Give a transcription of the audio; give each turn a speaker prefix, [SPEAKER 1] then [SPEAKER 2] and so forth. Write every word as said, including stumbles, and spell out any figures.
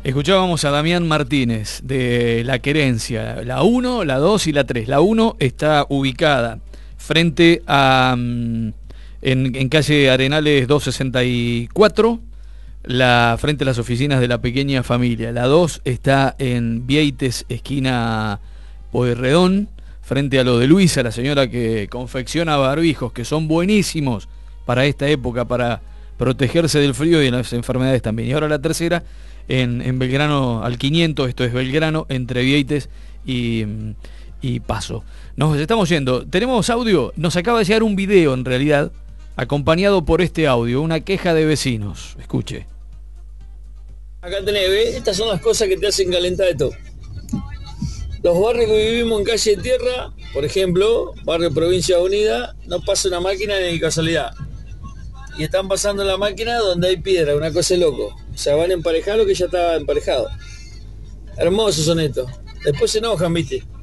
[SPEAKER 1] Escuchábamos a Damián Martínez de La Querencia, la uno, la dos y la tres. La uno está ubicada frente a en, en calle Arenales doscientos sesenta y cuatro, la, frente a las oficinas de La Pequeña Familia. La dos está en Vieites, esquina Pueyrredón, frente a lo de Luisa, la señora que confecciona barbijos, que son buenísimos para esta época, para protegerse del frío y de las enfermedades también. Y ahora la tercera, en, en Belgrano al quinientos, esto es Belgrano, entre Vieites y, y Paso. Nos estamos yendo. ¿Tenemos audio? Nos acaba de llegar un video, en realidad, acompañado por este audio, una queja de vecinos. Escuche.
[SPEAKER 2] Acá tenés, ¿ves? Estas son las cosas que te hacen calentar de todo. Los barrios que vivimos en calle de tierra, por ejemplo, barrio Provincia Unida, no pasa una máquina ni casualidad. Y están pasando la máquina donde hay piedra, una cosa de loco. O sea, van a emparejar lo que ya estaba emparejado. Hermosos son estos. Después se enojan, ¿viste?